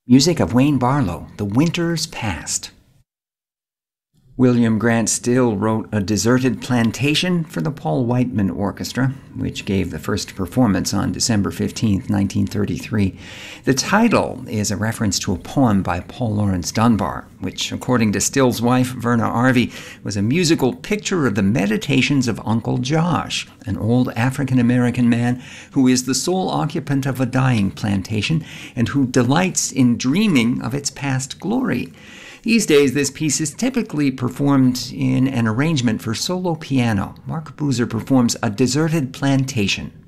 Music of Wayne Barlow, The Winter's Past. William Grant Still wrote A Deserted Plantation for the Paul Whiteman Orchestra, which gave the first performance on December 15, 1933. The title is a reference to a poem by Paul Laurence Dunbar, which, according to Still's wife, Verna Arvey, was a musical picture of the meditations of Uncle Josh, an old African-American man who is the sole occupant of a dying plantation and who delights in dreaming of its past glory. These days, this piece is typically performed in an arrangement for solo piano. Mark Boozer performs A Deserted Plantation.